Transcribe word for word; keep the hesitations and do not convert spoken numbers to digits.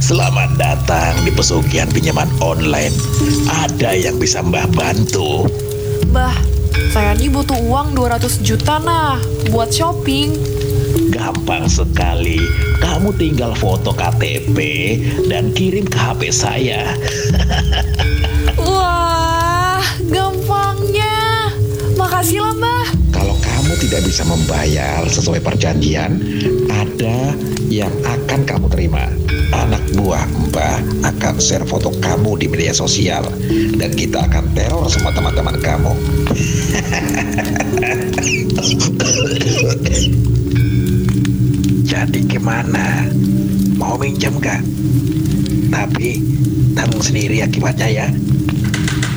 Selamat datang di pesugihan pinjaman online. Ada yang bisa Mbah bantu? Mbah, saya ini butuh uang dua ratus juta nah, buat shopping. Gampang sekali. Kamu tinggal foto K T P dan kirim ke H P saya. Wah, gampangnya. Makasih lah, Mbah. Kalau kamu tidak bisa membayar sesuai perjanjian, ada yang akan kamu terima. Anak buah Mbah akan share foto kamu di media sosial, dan kita akan teror semua teman-teman kamu. Jadi gimana? Mau minjam gak? Tapi tanggung sendiri akibatnya ya.